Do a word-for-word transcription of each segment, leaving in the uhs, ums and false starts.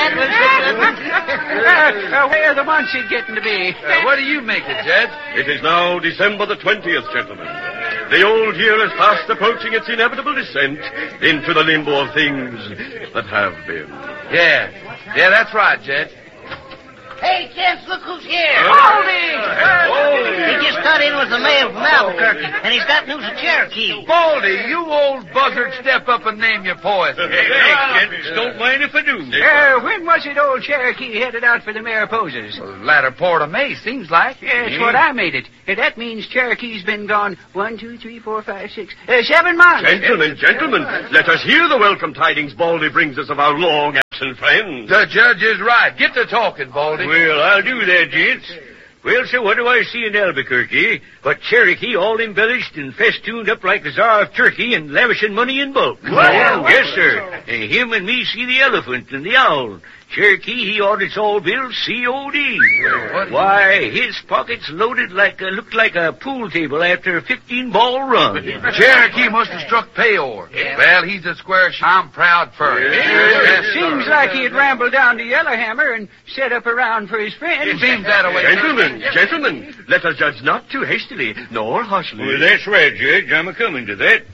that was uh, uh, Where are the Muncie getting to be? Uh, what do you make it, Jed? It is now December the twentieth, gentlemen. The old year is fast approaching its inevitable descent into the limbo of things that have been. Yeah. Yeah, that's right, Jed. Hey, gents, look who's here. Baldy! He just got in with the mail from Albuquerque, and he's got news of Cherokee. Baldy, you old buzzard, step up and name your poison. Hey, thanks, gents. Don't mind if I do. Uh, when was it old Cherokee headed out for the Mariposas? Well, latter part of May, seems like. Yeah, that's what I made it. Uh, that means Cherokee's been gone one, two, three, four, five, six, uh, seven months. Gentlemen, gentlemen, let us hear the welcome tidings Baldy brings us of our long absent friends. The judge is right. Get to talking, Baldy. Well, I'll do that, gents. Well, so what do I see in Albuquerque but Cherokee all embellished and festooned up like the Tsar of Turkey and lavishing money in bulk? Well, yes, sir. And him and me see the elephant and the owl. Cherokee, he audits all bills C O D. What? Why, his pockets loaded like a, looked like a pool table after a fifteen-ball run. Cherokee must have struck payor. Well, he's a square shot. I'm proud for him. It seems like he'd rambled down to Yellowhammer and set up around for his friends. It seems that way. Gentlemen, gentlemen, let us judge not too hastily, nor harshly. Well, that's right, Judge. I'm a-coming to that.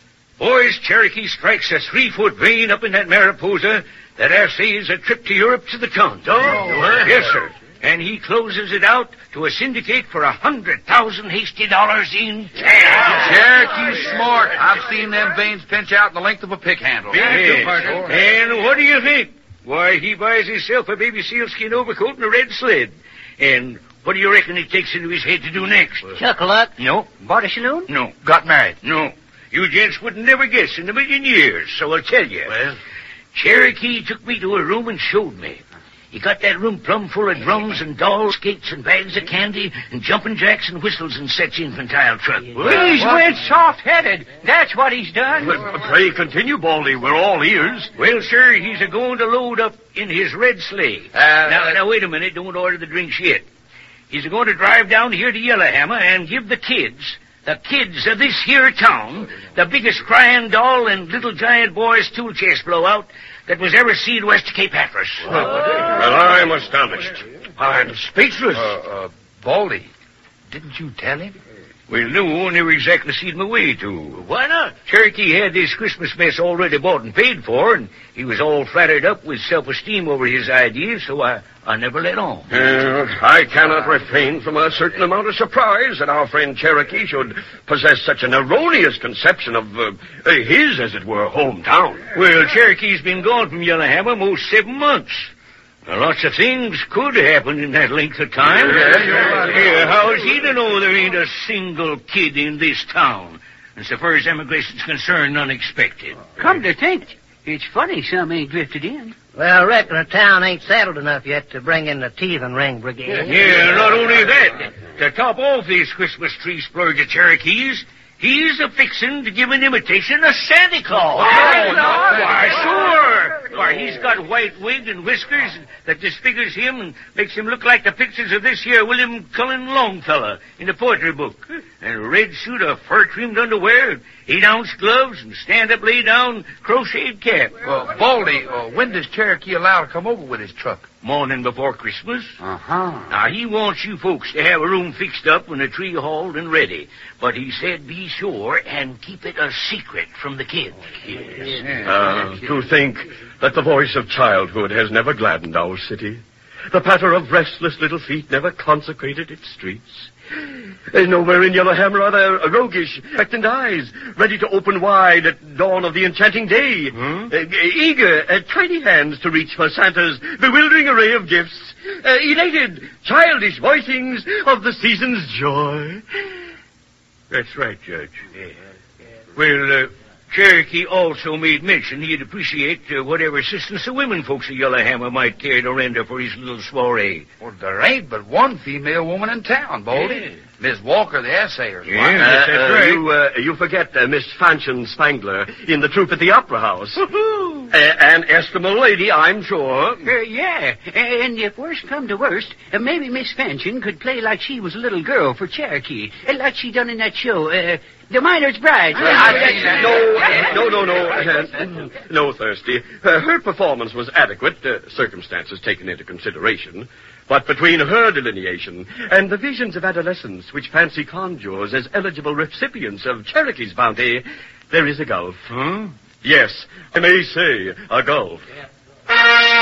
Boys, Cherokee strikes a three-foot vein up in that Mariposa that I say is a trip to Europe to the tongue. Oh, yes, sir. And he closes it out to a syndicate for a hundred thousand hasty dollars in cash. Cherokee's smart. I've seen them veins pinch out the length of a pick handle. Yes. And what do you think? Why, he buys himself a baby sealskin overcoat and a red sled. And what do you reckon he takes into his head to do next? Chuck-a-luck. No. Bought a saloon? No. Got married. No. You gents would never guess in a million years, so I'll tell you. Well? Cherokee took me to a room and showed me. He got that room plumb full of drums and dolls, skates and bags of candy and jumping jacks and whistles and such infantile truck. He's went soft-headed. That's what he's done. But pray continue, Baldy. We're all ears. Well, sir, he's a-going to load up in his red sleigh. Uh, now, now, wait a minute. Don't order the drinks yet. He's a-going to drive down here to Yellowhammer and give the kids, the kids of this here town, the biggest crying doll and little giant boy's tool chest blowout that was ever seen west of Cape Hatteras. Well, I'm astonished. I'm speechless. Uh, uh, Baldy, didn't you tell him? Well, no, I never exactly seen my way to. Why not? Cherokee had this Christmas mess already bought and paid for, and he was all flattered up with self-esteem over his ideas, so I, I never let on. Uh, I cannot refrain from a certain amount of surprise that our friend Cherokee should possess such an erroneous conception of uh, his, as it were, hometown. Well, Cherokee's been gone from Yellowhammer most seven months. Now, lots of things could happen in that length of time. Yeah, you're right. Here, how is he to know there ain't a single kid in this town? And so far as emigration's concerned, unexpected. Come to think, it's funny some ain't drifted in. Well, I reckon the town ain't settled enough yet to bring in the teething ring brigade. Yeah, not only that. To top off this Christmas tree splurge of Cherokee's, he's a-fixin' to give an imitation of Santa Claus. Santa Claus? Why, sure. Why, he's got white wig and whiskers that disfigures him and makes him look like the pictures of this here William Cullen Longfellow in the poetry book. And a red suit of fur-trimmed underwear, eight-ounce gloves, and stand-up, lay-down, crocheted cap. Well, Baldy, uh, when does Cherokee allow to come over with his truck? Morning before Christmas. Uh-huh. Now, he wants you folks to have a room fixed up and a tree hauled and ready. But he said be sure and keep it a secret from the kids. Yes. Uh, to think that the voice of childhood has never gladdened our city. The patter of restless little feet never consecrated its streets. Uh, nowhere in Yellowhammer are there roguish, expectant eyes, ready to open wide at dawn of the enchanting day. Hmm? Uh, eager, uh, tiny hands to reach for Santa's bewildering array of gifts. Uh, elated, childish voicings of the season's joy. That's right, Judge. Yeah. Well, uh, Cherokee also made mention he'd appreciate uh, whatever assistance the women folks of Yellowhammer might care to render for his little soiree. Well, there ain't but one female woman in town, Baldy. Yeah. Miss Walker, the assayer. Yeah, Uh, that's uh, right. you, uh, you forget uh, Miss Fanchon Spangler in the troupe at the Opera House. uh, an estimable lady, I'm sure. Uh, yeah, and if worst come to worst, uh, maybe Miss Fanchon could play like she was a little girl for Cherokee, uh, like she done in that show, uh, The Miner's Bride. I think- no, no, no, no, uh, no, Thirsty. Uh, her performance was adequate, uh, circumstances taken into consideration. But between her delineation and the visions of adolescence which fancy conjures as eligible recipients of Cherokee's bounty, there is a gulf. Huh? Yes, I may say a gulf.